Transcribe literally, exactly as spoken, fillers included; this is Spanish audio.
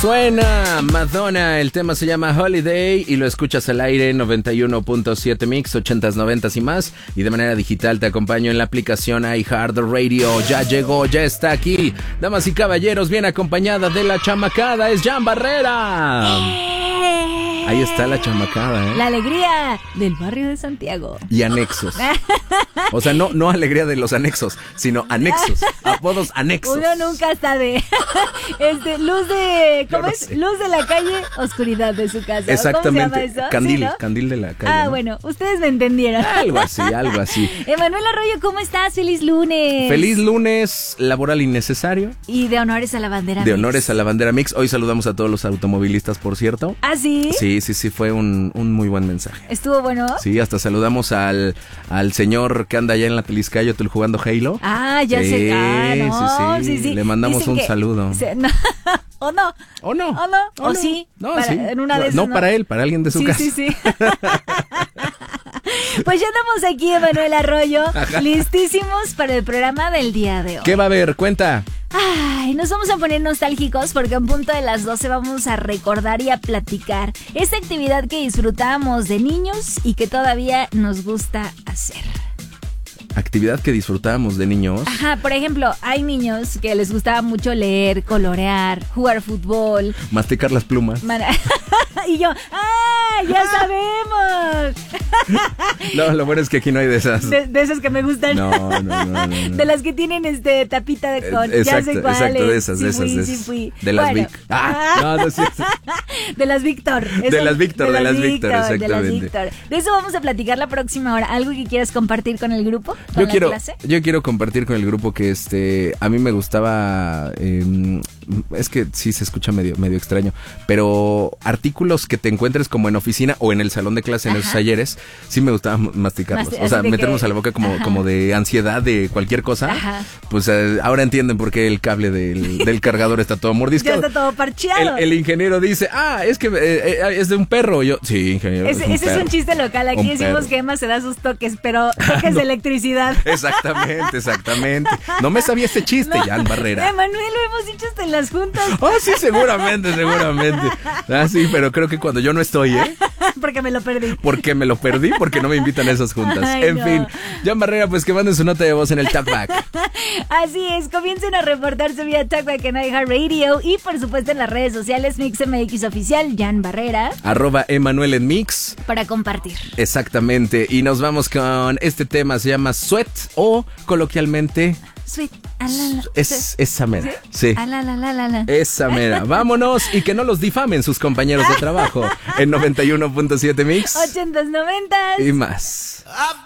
Suena Madonna, el tema se llama Holiday y lo escuchas al aire en noventa y uno punto siete Mix, ochentas, noventas y más. Y de manera digital te acompaño en la aplicación iHeartRadio. Ya llegó, ya está aquí. Damas y caballeros, bien acompañada de la chamacada, es Jan Barrera. Ahí está la chamacada, ¿eh? La alegría del barrio de Santiago. Y anexos. O sea, no, no alegría de los anexos, sino anexos. Apodos anexos. Uno nunca sabe. Este, luz de... ¿Cómo es? Sé. Luz de la calle, oscuridad de su casa. Exactamente. ¿Cómo se llama eso? Candil, ¿Sí, no? Candil de la calle. Ah, ¿no? bueno, ustedes me entendieron. Algo así, algo así. Emanuel Arroyo, ¿cómo estás? Feliz lunes. Feliz lunes laboral innecesario. Y de honores a la bandera De Mix. honores a la bandera Mix. Hoy saludamos a todos los automovilistas, por cierto. ¿Ah, sí? Sí, sí, sí, fue un, un muy buen mensaje. ¿Estuvo bueno? Sí, hasta saludamos al, al señor que anda allá en la Teliscayotl jugando Halo. Ah, ya sí, sé. Ah, no, sí, sí, sí, sí. Le mandamos Dicen un que saludo. Se, no, ¿O no? ¿O no? ¿O no? ¿O, ¿O no? sí? No, para, sí. En una de esas, no, no, para él, para alguien de su sí, casa. Sí, sí, sí. Pues ya andamos aquí, Emanuel Arroyo, Ajá. listísimos para el programa del día de hoy. ¿Qué va a haber? Cuenta. Ay, nos vamos a poner nostálgicos porque en punto de las doce vamos a recordar y a platicar esta actividad que disfrutábamos de niños y que todavía nos gusta hacer. Actividad que disfrutábamos de niños. Ajá, por ejemplo, hay niños que les gustaba mucho leer, colorear, jugar fútbol. Masticar las plumas. Man- y yo, ¡ah! ¡Ya sabemos! No, lo bueno es que aquí no hay de esas. De, de esas que me gustan. No, no, no, no, no. De las que tienen este tapita de con. Exacto, ya sé cuáles. exacto, de esas, sí de esas. Fui, de sí esas. fui. De las bueno. Vic. Ah, no, no es cierto. De las Víctor. De las Víctor, de las Víctor, exactamente. De las Víctor. De eso vamos a platicar la próxima hora. ¿Algo que quieras compartir con el grupo? ¿Con yo la quiero, clase? yo quiero compartir con el grupo que este a mí me gustaba, eh, es que sí se escucha medio, medio extraño, pero artículos que te encuentres como en oficina o en el salón de clase en Ajá. esos talleres, sí me gustaba masticarlos. Masti- o sea, meternos que... a la boca como, como de ansiedad de cualquier cosa. Ajá. Pues eh, ahora entienden por qué el cable del, del cargador está todo mordiscado. Ya está todo parcheado. El, el ingeniero dice, ah, es que eh, eh, es de un perro. Yo, sí, ingeniero. Ese es un, ese es un chiste local. Aquí un decimos perro. que Emma se da sus toques, pero toques no. de electricidad. Exactamente, exactamente. No me sabía este chiste, no. Jan Barrera. Emanuel, lo hemos dicho hasta en las juntas. Oh, sí, seguramente, seguramente. Ah, sí, pero creo que cuando yo no estoy, ¿eh? Porque me lo perdí. Porque me lo perdí, porque no me invitan a esas juntas. Ay, en no. fin, Jan Barrera, pues que manden su nota de voz en el talkback. Así es, comiencen a reportarse vía talkback en iHeartRadio y por supuesto en las redes sociales MixMX Oficial, Jan Barrera. Arroba Emanuel en Mix. Para compartir. Exactamente, y nos vamos con este tema, se llama Sweat o coloquialmente... Sweet. Ah, la, la. Es esa mera. Sí. sí. Ah, la, la, la, la, la. Esa mera. Vámonos y que no los difamen sus compañeros de trabajo en noventa y uno punto siete Mix. ochentas, noventas. Y más.